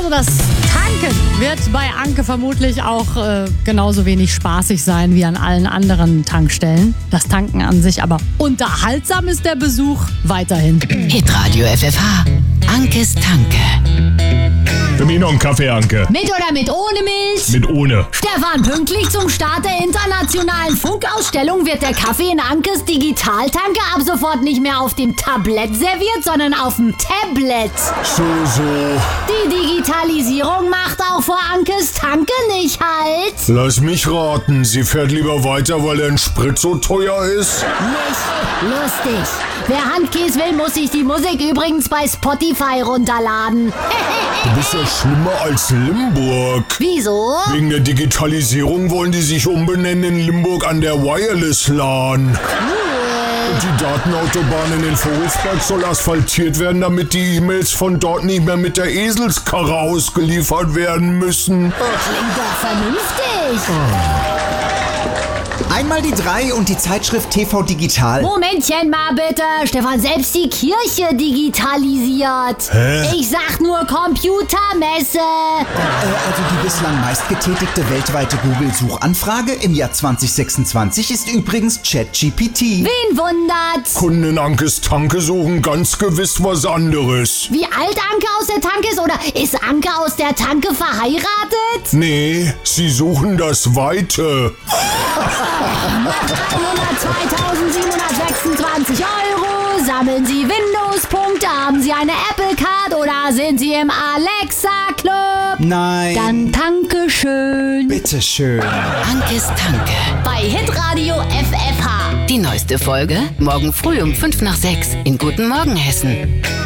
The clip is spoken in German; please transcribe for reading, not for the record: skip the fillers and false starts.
Also das Tanken wird bei Anke vermutlich auch genauso wenig spaßig sein wie an allen anderen Tankstellen. Das Tanken an sich, aber unterhaltsam ist der Besuch weiterhin. Hitradio FFH. Ankes Tanke. Für mich noch einen Kaffee, Anke. Mit oder mit ohne Milch? Mit ohne. Stefan, pünktlich zum Start der internationalen Funkausstellung wird der Kaffee in Ankes Digitaltanke ab sofort nicht mehr auf dem Tablett serviert, sondern auf dem Tablet. So. Die Digitalisierung macht auch vor Ankes Tanke nicht halt. Lass mich raten, sie fährt lieber weiter, weil der Sprit so teuer ist? Nicht lustig. Wer Handkäse will, muss sich die Musik übrigens bei Spotify runterladen. Du bist ja schlimmer als Limburg. Wieso? Wegen der Digitalisierung wollen die sich umbenennen in Limburg an der Wireless LAN. Und die Datenautobahn in Vogelsberg soll asphaltiert werden, damit die E-Mails von dort nicht mehr mit der Eselskarre ausgeliefert werden müssen. Klingt doch vernünftig. Einmal die 3 und die Zeitschrift TV Digital. Momentchen mal bitte. Stefan, selbst die Kirche digitalisiert. Hä? Ich sag nur Computermesse. Also die bislang meistgetätigte weltweite Google-Suchanfrage im Jahr 2026 ist übrigens ChatGPT. Wen wundert's? Kunden in Ankes Tanke suchen ganz gewiss was anderes. Wie alt Anke aus der Tanke ist? Oder ist Anke aus der Tanke verheiratet? Nee, sie suchen das Weite. Monat 2.726 €. Sammeln Sie Windows-Punkte? Haben Sie eine Apple-Card oder sind Sie im Alexa-Club? Nein. Dann tanke schön. Bitteschön. Ankes Tanke. Bei Hitradio FFH. Die neueste Folge morgen früh um 5 nach 6 in Guten Morgen Hessen.